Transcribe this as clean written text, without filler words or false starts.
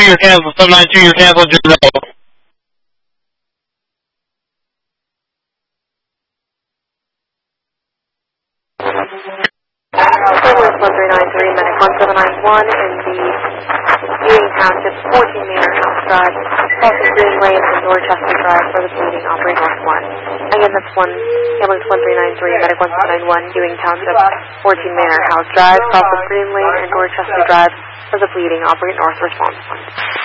you're canceled. 792, you're canceled. You're no. Service 1393, Medic 1791 in the Ewing Township, 14 Manor House Drive, crossing Green Lane and Dorchester Drive for the bleeding operate North 1. Again, that's ambulance 1393, Medic 1791, Ewing Township, 14 Manor House Drive, crossing Green Lane and Dorchester Drive for the bleeding operate North response.